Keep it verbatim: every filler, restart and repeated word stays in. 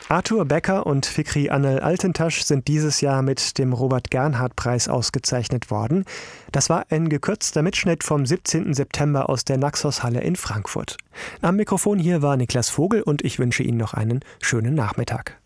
Arthur Becker und Fikri Anel Altentasch sind dieses Jahr mit dem Robert-Gernhardt-Preis ausgezeichnet worden. Das war ein gekürzter Mitschnitt vom siebzehnten September aus der Naxos-Halle in Frankfurt. Am Mikrofon hier war Niklas Vogel und ich wünsche Ihnen noch einen schönen Nachmittag.